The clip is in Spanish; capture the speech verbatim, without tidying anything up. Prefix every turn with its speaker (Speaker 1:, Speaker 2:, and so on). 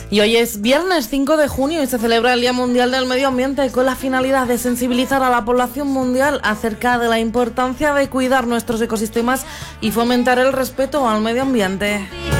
Speaker 1: Y hoy es viernes cinco de junio y se celebra el Día Mundial del Medio Ambiente con la finalidad de sensibilizar a la población mundial acerca de la importancia de cuidar nuestros ecosistemas y fomentar el respeto al medio ambiente.